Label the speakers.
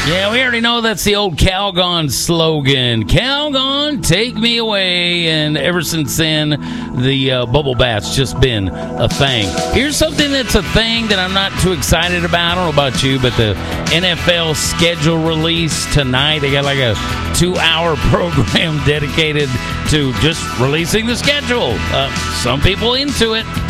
Speaker 1: Yeah, we already know that's the old Calgon slogan. Calgon, take me away. And ever since then, the bubble bath's just been a thing. Here's something that's a thing that I'm not too excited about. I don't know about you, but the NFL schedule release tonight. They got like a 2-hour program dedicated to just releasing the schedule. Some people into it.